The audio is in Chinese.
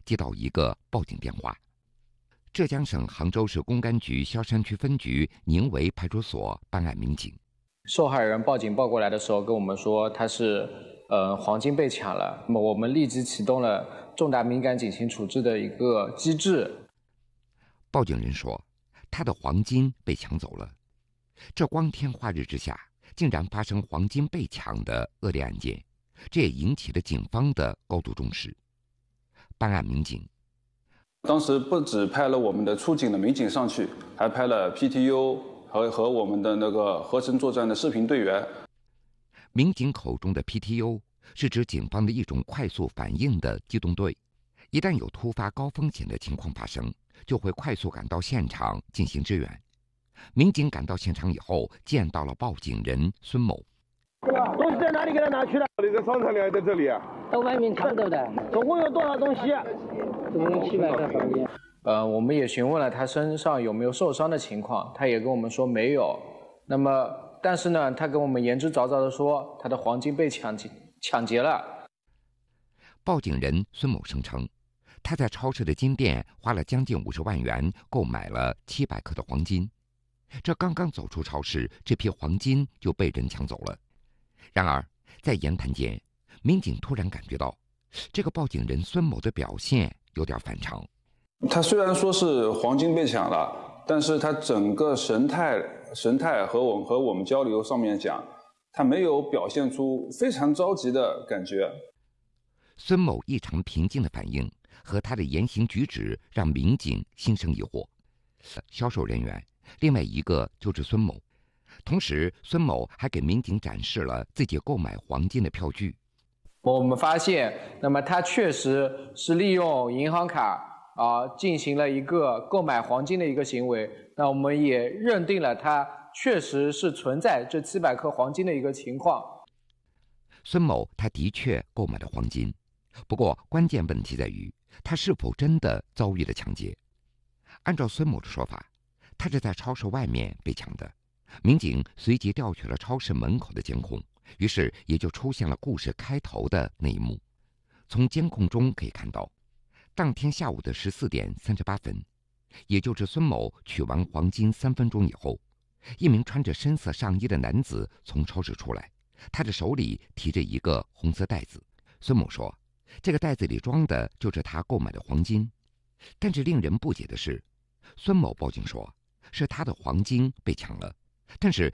接到一个报警电话。浙江省杭州市公安局萧山区分局宁围派出所办案民警， 受害人报警报过来的时候跟我们说他是黄金被抢了，那么我们立即启动了重大敏感警情处置的一个机制。 报警人说他的黄金被抢走了，这光天化日之下竟然发生黄金被抢的恶劣案件，这也引起了警方的高度重视。办案民警当时不只派了我们的出警的民警上去，还派了 PTU 和我们的那个合成作战的视频队员。 民警口中的 PTU 是指警方的一种快速反应的机动队，一旦有突发高风险的情况发生，就会快速赶到现场进行支援。民警赶到现场以后，见到了报警人孙某。 东西在哪里给他拿去了？你在商场里还在这里啊？ 到外面抢走的。 总共有多少东西？ 总共700个黄金。 我们也询问了他身上有没有受伤的情况，他也跟我们说没有。那么，但是呢，他跟我们言之凿凿的说，他的黄金被抢劫了。 报警人孙某声称，他在超市的金店花了将近50万元购买了700克的黄金，这刚刚走出超市，这批黄金就被人抢走了。然而，在言谈间，民警突然感觉到，这个报警人孙某的表现有点反常。 他虽然说是黄金被抢了，但是他整个神态和我们交流上面讲，他没有表现出非常着急的感觉。 孙某异常平静的反应和他的言行举止让民警心生疑惑。销售人员，另外一个就是孙某。同时，孙某还给民警展示了自己购买黄金的票据。 我们发现，那么他确实是利用银行卡进行了一个购买黄金的一个行为。那我们也认定了他确实是存在这700克黄金的一个情况。 孙某他的确购买了黄金，不过关键问题在于他是否真的遭遇了抢劫。按照孙某的说法，他是在超市外面被抢的。民警随即调取了超市门口的监控，于是也就出现了故事开头的那一幕。从监控中可以看到，当天下午的14点38分，也就是孙某取完黄金3分钟以后，一名穿着深色上衣的男子从超市出来，他的手里提着一个红色袋子。孙某说，这个袋子里装的就是他购买的黄金。但是令人不解的是，孙某报警说是他的黄金被抢了，但是